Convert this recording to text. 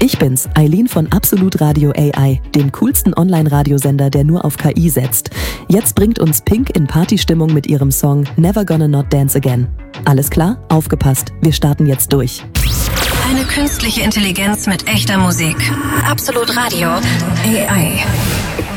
Ich bin's, Eileen von Absolut Radio AI, dem coolsten Online-Radiosender, der nur auf KI setzt. Jetzt bringt uns Pink in Partystimmung mit ihrem Song Never Gonna Not Dance Again. Alles klar? Aufgepasst, wir starten jetzt durch. Eine künstliche Intelligenz mit echter Musik. Absolut Radio AI.